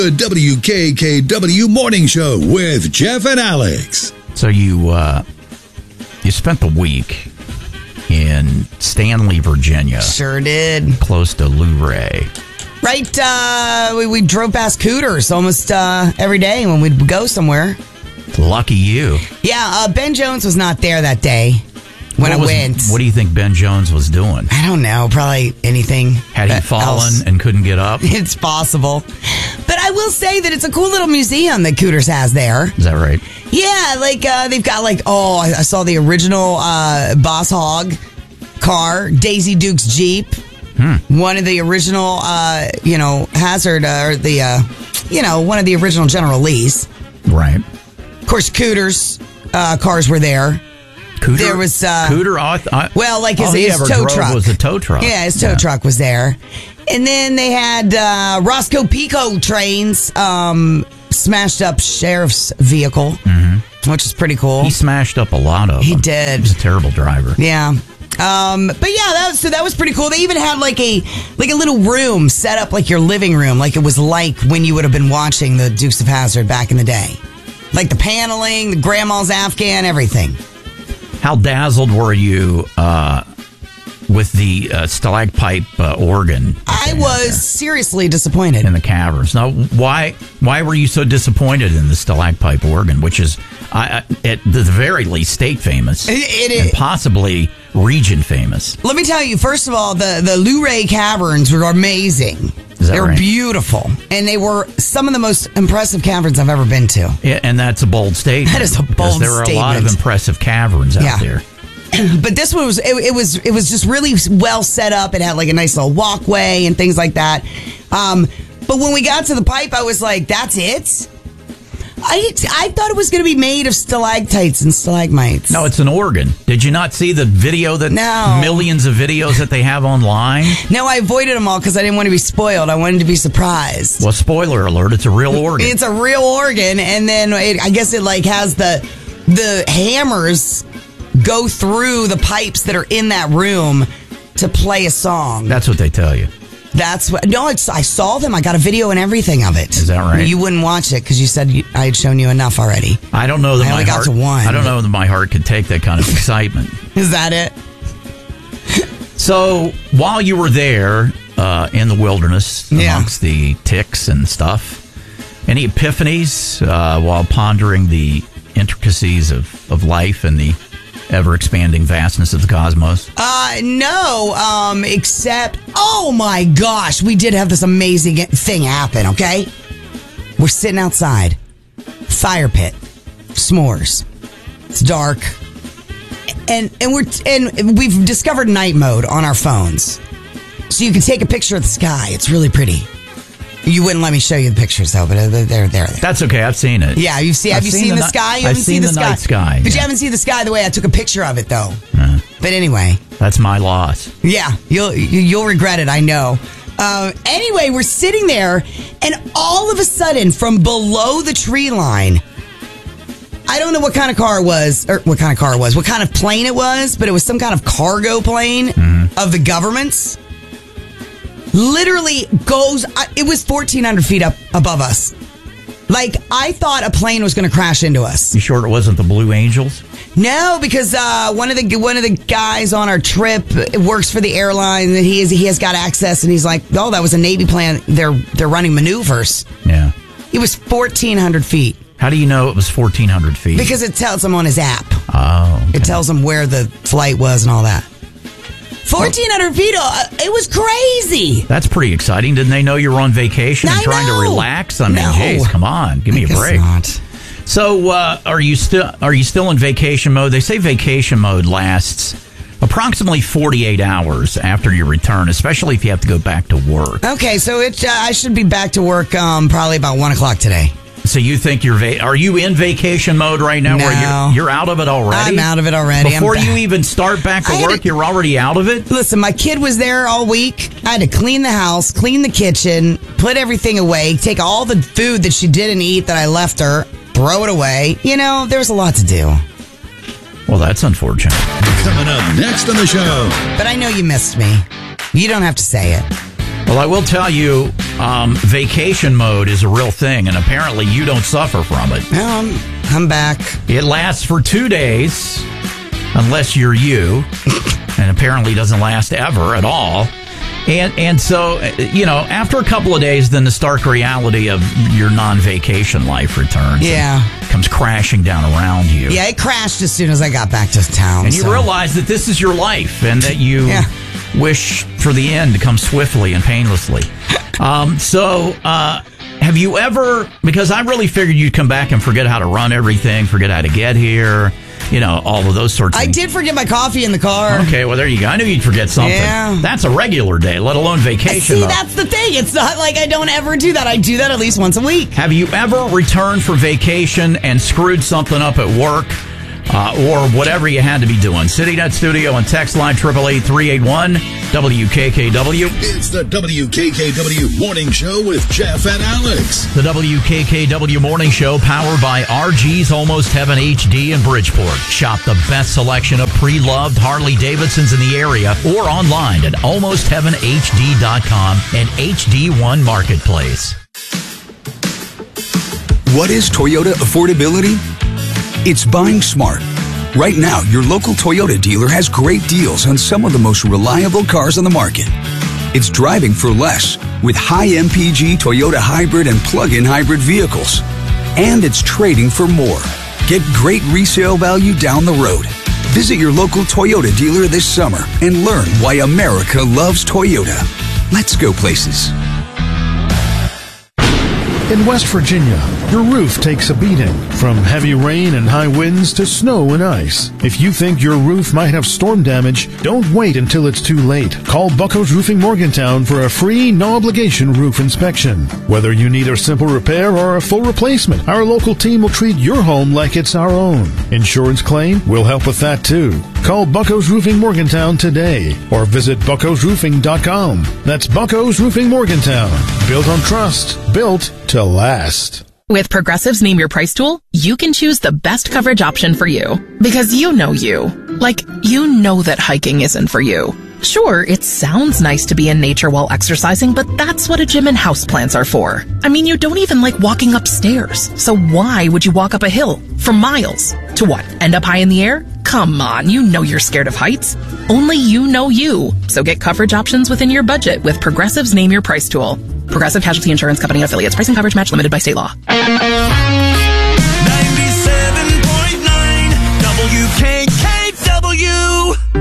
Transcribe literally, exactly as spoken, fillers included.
The W K K W Morning Show with Jeff and Alex. So you uh, you spent the week in Stanley, Virginia. Sure did. Close to Luray. Right, uh, we, we drove past Cooters almost uh, every day when we'd go somewhere. Lucky you. Yeah, uh, Ben Jones was not there that day when What I was- went. What do you think Ben Jones was doing? I don't know, probably anything. Had he uh, fallen else. and couldn't get up? It's possible. But I will say that it's a cool little museum that Cooters has there. Is that right? Yeah, like uh, they've got like, oh, I I saw the original uh, Boss Hogg car, Daisy Duke's Jeep. Hmm. One of the original, uh, you know, Hazard, uh, or the, uh, you know, one of the original General Lee's. Right. Of course, Cooters uh, cars were there. Cooter? There was, uh, Cooter? Oh, I th- I- Well, like his, all he his ever tow drove truck. was a tow truck. Yeah, his tow Yeah. truck was there. And then they had uh, Roscoe Pico trains, um, smashed up sheriff's vehicle, mm-hmm. which is pretty cool. He smashed up a lot of He them. did. He was a terrible driver. Yeah. Um, but yeah, that was, so that was pretty cool. They even had like a like a little room set up like your living room, like it was like when you would have been watching the Dukes of Hazzard back in the day. Like the paneling, the grandma's Afghan, everything. How dazzled were you uh, with the uh, stalagpipe uh, organ? that I they had was there seriously disappointed. in the caverns. Now, why why were you so disappointed in the stalagpipe organ, which is uh, at the very least state famous, It- it and is. possibly region famous? Let me tell you, first of all, the, the Luray Caverns were amazing. Is that they were right? beautiful. And they were some of the most impressive caverns I've ever been to. Yeah, and that's a bold statement. That is a because bold there are a lot of statement. impressive caverns out Yeah. there. But this one was it, it was it was just really well set up. It had like a nice little walkway and things like that. Um, but when we got to the pipe, I was like, "That's it." I I thought it was going to be made of stalactites and stalagmites. No, it's an organ. Did you not see the video that No. millions of videos that they have online? No, I avoided them all because I didn't want to be spoiled. I wanted to be surprised. Well, spoiler alert, it's a real organ. It's a real organ, and then it, I guess it like has the the hammers go through the pipes that are in that room to play a song. That's what they tell you. That's what. No, it's, I saw them. I got a video and everything of it. Is that right? You wouldn't watch it because you said you, I had shown you enough already. I don't know that I my only got heart. to one. I don't know that my heart could take that kind of excitement. Is that it? So while you were there uh, in the wilderness Yeah. amongst the ticks and stuff, any epiphanies uh, while pondering the intricacies of, of life and the ever expanding vastness of the cosmos? Uh, no. Um, except, oh my gosh, we did have this amazing thing happen. Okay, we're sitting outside, fire pit, s'mores. It's dark, and and we're and we've discovered night mode on our phones, so you can take a picture of the sky. It's really pretty. You wouldn't let me show you the pictures though, but they're there. They're, That's okay. I've seen it. Yeah, you've seen. I've Have you seen seen, the the, ni- sky? You I've haven't seen seen the night sky, but yeah. you haven't seen the sky the way I took a picture of it, though. Uh, But anyway, that's my loss. yeah, you'll you'll regret it. I know. Uh, anyway, we're sitting there, and all of a sudden, from below the tree line, I don't know what kind of car it was, or what kind of car it was, what kind of plane it was, but it was some kind of cargo plane Mm-hmm. of the government's. Literally goes. uh, It was fourteen hundred feet up above us. Like, I thought a plane was going to crash into us. You sure it wasn't the Blue Angels? No, because uh, one of the one of the guys on our trip works for the airline, and he is, he has got access, and he's like, "Oh, that was a Navy plane. They're they're running maneuvers." Yeah. It was fourteen hundred feet How do you know it was fourteen hundred feet? because it tells him on his app. Oh. Okay. It tells him where the flight was and all that. fourteen hundred feet. Uh, it was crazy. That's pretty exciting. Didn't they know you were on vacation and I trying know. to relax? I mean, No. geez, come on, give me I a guess break. not. So, uh, are you still are you still in vacation mode? They say vacation mode lasts approximately forty-eight hours after your return, especially if you have to go back to work. Okay, so it uh, I should be back to work um, probably about one o'clock today. So you think you're va- are you in vacation mode right now? No. Where you're, you're out of it already? I'm out of it already. I'm Before you back. even start back to I had work, to- you're already out of it. Listen, my kid was there all week. I had to clean the house, clean the kitchen, put everything away, take all the food that she didn't eat that I left her, throw it away. You know, there's a lot to do. Well, that's unfortunate. Coming up next on the show. But I know you missed me. You don't have to say it. Well, I will tell you, um, vacation mode is a real thing, and apparently you don't suffer from it. Um, I'm back. It lasts for two days, unless you're you, and apparently doesn't last ever at all. And and so, you know, after a couple of days, then the stark reality of your non-vacation life returns. Yeah. Comes crashing down around you. Yeah, it crashed as soon as I got back to town. And you so. realize that this is your life and that you yeah. wish for the end to come swiftly and painlessly. Um, so, uh, have you ever, because I really figured you'd come back and forget how to run everything, forget how to get here, you know, all of those sorts of I things. did forget my coffee in the car. Okay, well, there you go. I knew you'd forget something. Yeah. That's a regular day, let alone vacation. See, though. that's the thing. It's not like I don't ever do that. I do that at least once a week. Have you ever returned for vacation and screwed something up at work? Uh, or whatever you had to be doing. CityNet Studio and text line eight eight eight, three eight one, W K K W. It's the W K K W Morning Show with Jeff and Alex. The W K K W Morning Show, powered by R G's Almost Heaven H D in Bridgeport. Shop the best selection of pre-loved Harley-Davidsons in the area or online at almost heaven H D dot com and H D one Marketplace. What is Toyota affordability? It's buying smart. Right now, your local Toyota dealer has great deals on some of the most reliable cars on the market. It's driving for less with high M P G Toyota hybrid and plug-in hybrid vehicles. And it's trading for more. Get great resale value down the road. Visit your local Toyota dealer this summer and learn why America loves Toyota. Let's go places. In West Virginia, your roof takes a beating, from heavy rain and high winds to snow and ice. If you think your roof might have storm damage, don't wait until it's too late. Call Buckos Roofing Morgantown for a free, no-obligation roof inspection. Whether you need a simple repair or a full replacement, our local team will treat your home like it's our own. Insurance claim? We'll help with that too. Call Buckos Roofing Morgantown today or visit buckos roofing dot com. That's Buckos Roofing Morgantown. Built on trust. Built to last. With Progressive's Name Your Price tool, you can choose the best coverage option for you. Because you know you. Like, you know that hiking isn't for you. Sure, it sounds nice to be in nature while exercising, but that's what a gym and houseplants are for. I mean, you don't even like walking upstairs. So why would you walk up a hill for miles? To what, end up high in the air? Come on, you know you're scared of heights. Only you know you. So get coverage options within your budget with Progressive's Name Your Price tool. Progressive Casualty Insurance Company and Affiliates. Price and coverage match limited by state law. ninety-seven point nine W K K W